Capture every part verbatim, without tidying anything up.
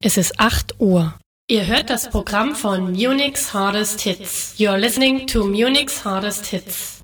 Es ist acht Uhr. Ihr hört das Programm von Munich's Hardest Hits. You're listening to Munich's Hardest Hits.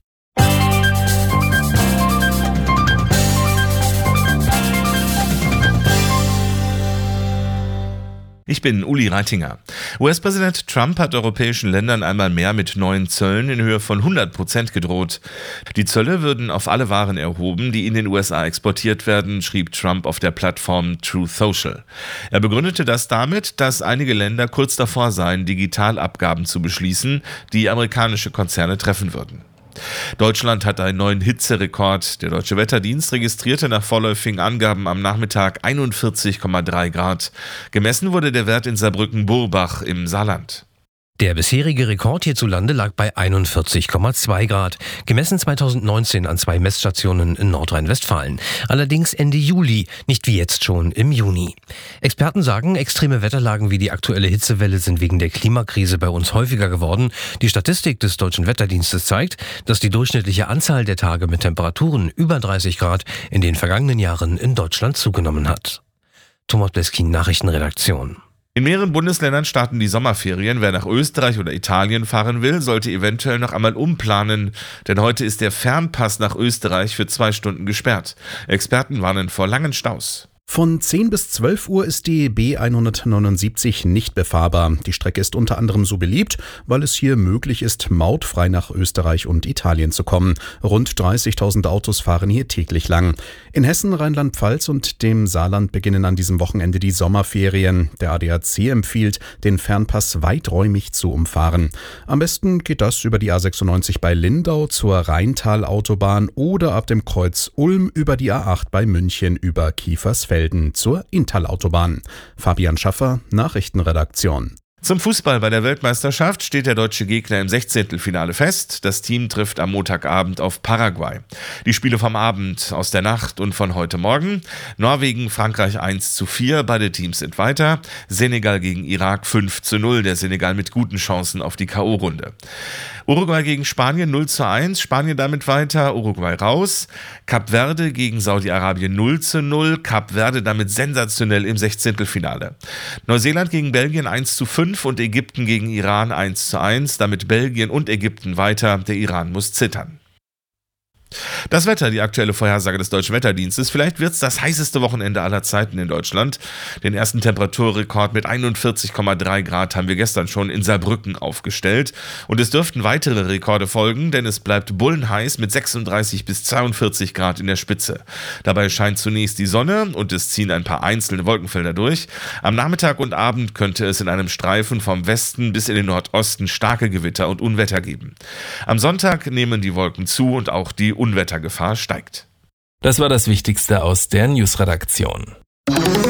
Ich bin Uli Reitinger. U S-Präsident Trump hat europäischen Ländern einmal mehr mit neuen Zöllen in Höhe von hundert Prozent gedroht. Die Zölle würden auf alle Waren erhoben, die in den U S A exportiert werden, schrieb Trump auf der Plattform Truth Social. Er begründete das damit, dass einige Länder kurz davor seien, Digitalabgaben zu beschließen, die amerikanische Konzerne treffen würden. Deutschland hat einen neuen Hitzerekord. Der Deutsche Wetterdienst registrierte nach vorläufigen Angaben am Nachmittag einundvierzig Komma drei Grad. Gemessen wurde der Wert in Saarbrücken-Burbach im Saarland. Der bisherige Rekord hierzulande lag bei einundvierzig Komma zwei Grad, gemessen zweitausendneunzehn an zwei Messstationen in Nordrhein-Westfalen. Allerdings Ende Juli, nicht wie jetzt schon im Juni. Experten sagen, extreme Wetterlagen wie die aktuelle Hitzewelle sind wegen der Klimakrise bei uns häufiger geworden. Die Statistik des Deutschen Wetterdienstes zeigt, dass die durchschnittliche Anzahl der Tage mit Temperaturen über dreißig Grad in den vergangenen Jahren in Deutschland zugenommen hat. Thomas Bleskin, Nachrichtenredaktion. In mehreren Bundesländern starten die Sommerferien. Wer nach Österreich oder Italien fahren will, sollte eventuell noch einmal umplanen, denn heute ist der Fernpass nach Österreich für zwei Stunden gesperrt. Experten warnen vor langen Staus. Von zehn bis zwölf Uhr ist die B hundertneunundsiebzig nicht befahrbar. Die Strecke ist unter anderem so beliebt, weil es hier möglich ist, mautfrei nach Österreich und Italien zu kommen. Rund dreißigtausend Autos fahren hier täglich lang. In Hessen, Rheinland-Pfalz und dem Saarland beginnen an diesem Wochenende die Sommerferien. Der A D A C empfiehlt, den Fernpass weiträumig zu umfahren. Am besten geht das über die A sechsundneunzig bei Lindau zur Rheintal-Autobahn oder ab dem Kreuz Ulm über die A acht bei München über Kiefersfelden zur Inntal-Autobahn. Fabian Schaffer, Nachrichtenredaktion. Zum Fußball bei der Weltmeisterschaft steht der deutsche Gegner im Sechzehntelfinale fest. Das Team trifft am Montagabend auf Paraguay. Die Spiele vom Abend, aus der Nacht und von heute Morgen: Norwegen, Frankreich eins zu vier, beide Teams sind weiter. Senegal gegen Irak fünf zu null, der Senegal mit guten Chancen auf die K O-Runde. Uruguay gegen Spanien null zu eins, Spanien damit weiter, Uruguay raus. Kap Verde gegen Saudi-Arabien null zu null, Kap Verde damit sensationell im Sechzehntelfinale. Neuseeland gegen Belgien eins zu fünf und Ägypten gegen Iran eins zu eins, damit Belgien und Ägypten weiter, der Iran muss zittern. Das Wetter, die aktuelle Vorhersage des Deutschen Wetterdienstes. Vielleicht wird es das heißeste Wochenende aller Zeiten in Deutschland. Den ersten Temperaturrekord mit einundvierzig Komma drei Grad haben wir gestern schon in Saarbrücken aufgestellt. Und es dürften weitere Rekorde folgen, denn es bleibt bullenheiß mit sechsunddreißig bis zweiundvierzig Grad in der Spitze. Dabei scheint zunächst die Sonne und es ziehen ein paar einzelne Wolkenfelder durch. Am Nachmittag und Abend könnte es in einem Streifen vom Westen bis in den Nordosten starke Gewitter und Unwetter geben. Am Sonntag nehmen die Wolken zu und auch die Unwettergefahr steigt. Das war das Wichtigste aus der Newsredaktion.